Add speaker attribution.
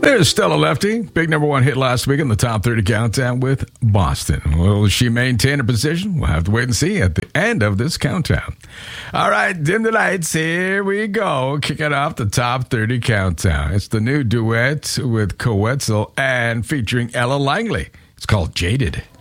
Speaker 1: There's Stella Lefty. Big number one hit last week in the top 30 countdown with Boston. Will she maintain her position? We'll have to wait and see at the end of this countdown. All right, dim the lights. Here we go. Kicking off the top 30 countdown. It's the new duet with Coetzel and featuring Ella Langley. It's called Jaded.